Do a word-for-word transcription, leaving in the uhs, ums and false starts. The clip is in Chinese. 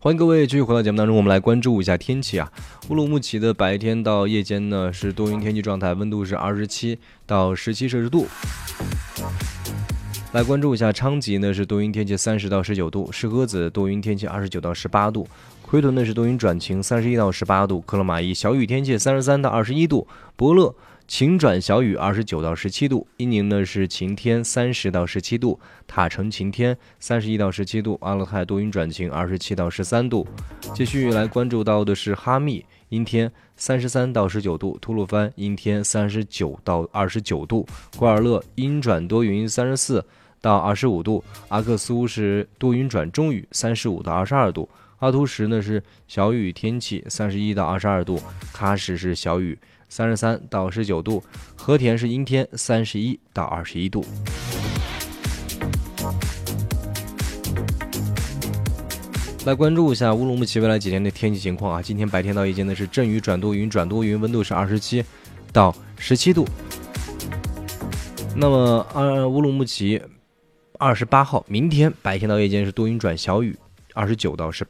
欢迎各位继续回到节目当中，我们来关注一下天气啊。乌鲁木齐的白天到夜间呢是多云天气状态，温度是二十七到十七摄氏度。来关注一下昌吉呢是多云天气三十到十九度，石河子多云天气二十九到十八度，奎屯呢是多云转晴三十一到十八度，克勒玛依小雨天气三十三到二十一度，博乐晴转小雨二十九到十七度，伊宁呢是晴天三十到十七度，塔城晴天三十一到十七度，阿勒泰多云转晴二十七到十三度。继续来关注到的是哈密阴天三十三到十九度，吐鲁番阴天三十九到二十九度，瓜尔勒阴转多云三十四到二十五度，阿克苏是多云转中雨三十五到二十二度，阿图什呢是小雨天气三十一到二十二度，喀什是小雨三十三到十九度，和田是阴天三十一到二十一度。来关注一下乌鲁木齐未来几天的天气情况啊！今天白天到夜间呢是阵雨转多云，转多云，温度是二十七到十七度。那么，呃，乌鲁木齐二十八号明天白天到夜间是多云转小雨，二十九到十八。